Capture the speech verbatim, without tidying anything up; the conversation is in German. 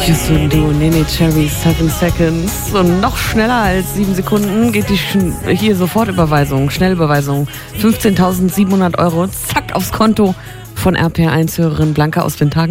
Yusun Du, Nene Cherry, Seven Seconds. Und noch schneller als sieben Sekunden geht die Sch- hier Sofortüberweisung, Schnellüberweisung. fünfzehntausendsiebenhundert Euro, zack, aufs Konto von R P R eins-Hörerin Blanca aus Windhagen.